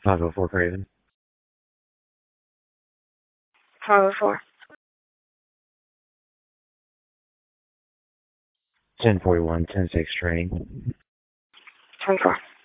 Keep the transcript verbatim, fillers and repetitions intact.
five oh four Craven. five oh four. ten forty-one, ten six training. ten four.